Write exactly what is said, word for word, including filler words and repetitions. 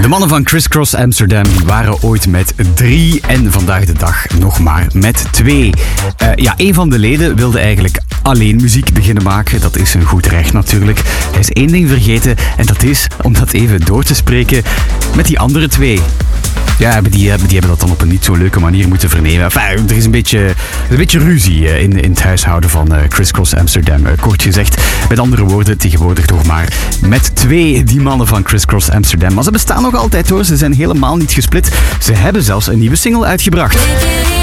De mannen van Criss Cross Amsterdam die waren ooit met drie en vandaag de dag nog maar met twee. Uh, ja, een van de leden wilde eigenlijk alleen muziek beginnen maken. Dat is een goed recht natuurlijk. Hij is één ding vergeten en dat is om dat even door te spreken met die andere twee. Ja, die, die hebben dat dan op een niet zo leuke manier moeten vernemen. Enfin, er is een beetje, een beetje ruzie in, in het huishouden van uh, Criss Cross Amsterdam. Uh, kort gezegd, met andere woorden, tegenwoordig toch maar met twee, die mannen van Criss Cross Amsterdam. Maar ze bestaan nog altijd hoor, ze zijn helemaal niet gesplit. Ze hebben zelfs een nieuwe single uitgebracht.